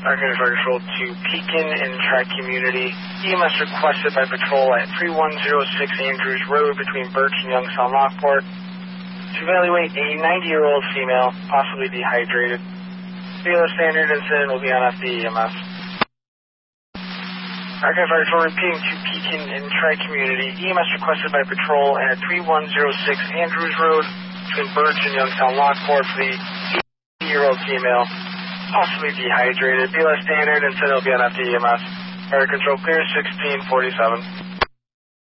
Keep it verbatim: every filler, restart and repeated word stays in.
Arkansas Fire Control to Pekin and Tri-Community. E M S requested by patrol at three one zero six Andrews Road between Birch and Youngstown Lockport to evaluate a ninety-year-old female, possibly dehydrated. B L S standard incident will be on F D E M S. Arkansas Fire Control repeating to Pekin and Tri-Community. E M S requested by patrol at three one zero six Andrews Road between Birch and Youngstown Lockport for the eighty-year-old female, possibly dehydrated. B L S standard incident will be on F D E M S. Fire Control clear sixteen forty-seven.